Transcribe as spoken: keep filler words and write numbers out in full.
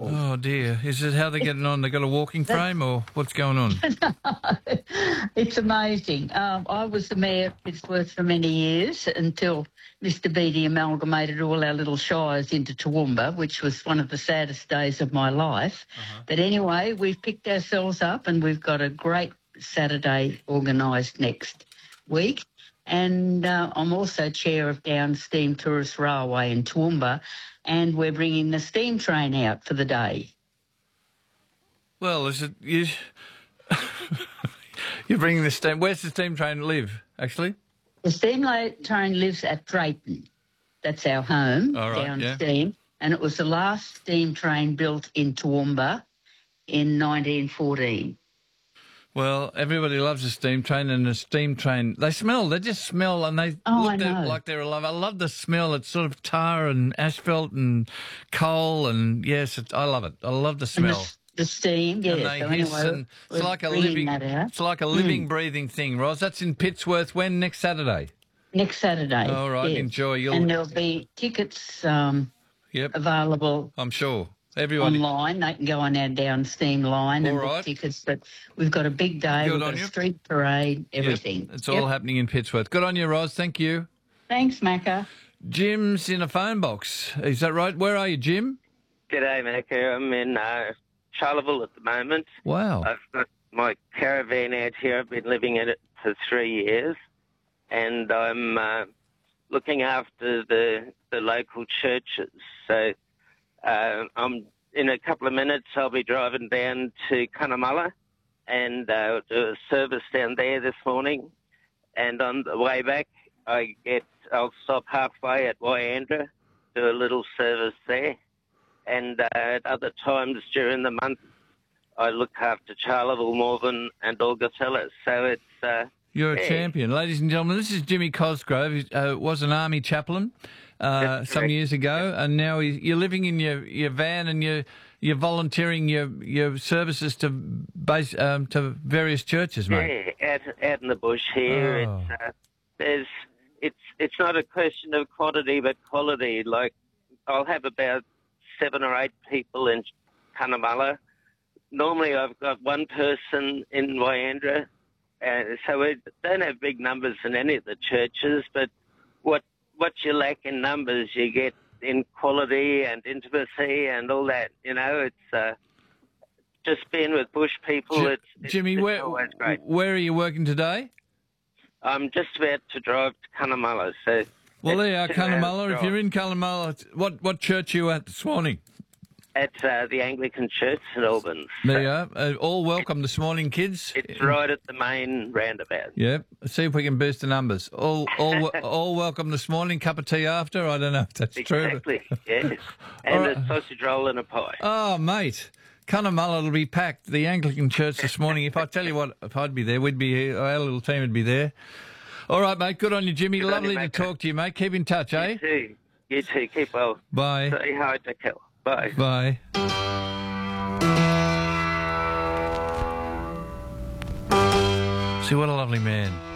wonderful. Oh, dear. Is it how they're getting on? They got a walking frame or what's going on? It's amazing. Um, I was the mayor of Pittsworth for many years until Mister Beattie amalgamated all our little shires into Toowoomba, which was one of the saddest days of my life. Uh-huh. But anyway, we've picked ourselves up and we've got a great Saturday organised next week. And uh, I'm also chair of Down Steam Tourist Railway in Toowoomba, and we're bringing the steam train out for the day. Well, is it... You... You're bringing the steam... Where's the steam train live, actually? The steam train lives at Drayton. That's our home, All right, Down yeah. Steam. And it was the last steam train built in Toowoomba in nineteen fourteen. Well, everybody loves a steam train, and a steam train, they smell, they just smell, and they Oh, look I at know. it like they're alive. I love the smell. It's sort of tar and asphalt and coal, and yes, it, I love it. I love the And smell. the, the steam, yeah. And they so hiss, anyway, and it's we're like a bringing living, that out. it's like a living, breathing thing, Ros. That's in Pittsworth. When? Next Saturday. Next Saturday. All right, yes. enjoy. You'll, And there'll be tickets um, yep, available I'm sure. Everybody. online. They can go on our Down Steam line and All book right. tickets. But we've got a big day. Good we've got on a you. street parade, Yep, everything. it's Yep. all happening in Pittsworth. Good on you, Ros. Thank you. Thanks, Macca. Jim's in a phone box. Is that right? Where are you, Jim? G'day, Macca. I'm in uh, Charleville at the moment. Wow. I've got my caravan out here. I've been living in it for three years, and I'm uh, looking after the the local churches. So uh, I'm in a couple of minutes. I'll be driving down to Cunnamulla and uh, do a service down there this morning. And on the way back, I get I'll stop halfway at Wyandra, do a little service there. And uh, at other times during the month, I look after Charleville, Morven and Augustella. So it's... Uh, You're a yeah. champion. Ladies and gentlemen, this is Jimmy Cosgrove. He uh, was an army chaplain uh, That's some correct. years ago, and now he, you're living in your, your van and you're, you're volunteering your, your services to base, um, to various churches, mate. Yeah, out, out in the bush here, Oh. it's, uh, there's, it's, it's not a question of quantity but quality. Like, I'll have about seven or eight people in Cunnamulla. Normally I've got one person in Wyandra, uh, so we don't have big numbers in any of the churches, but what what you lack in numbers, you get in quality and intimacy and all that. You know, it's uh, just being with bush people, Ji- it's, it's, Jimmy, it's where, always great. where are you working today? I'm just about to drive to Cunnamulla, so... Well, it's there you are, two hours Cunnamulla. If drive. you're in Cunnamulla, what, what church are you at this morning? At uh, the Anglican Church, St Albans. There you are. Uh, all welcome this morning, kids. It's right at the main roundabout. Yeah, see if we can boost the numbers. All, all, all welcome this morning. Cup of tea after. I don't know if that's true. Exactly, yes. And All right. a sausage roll and a pie. Oh, mate, Cunnamulla will be packed. The Anglican Church this morning. If I tell you what, if I'd be there, we'd be here. Our little team would be there. All right, mate. Good on you, Jimmy. Good on Lovely you, to mate. talk to you, mate. Keep in touch, eh? You too. You too. Keep well. Bye. Say hi to Kel. Bye. Bye. See, what a lovely man.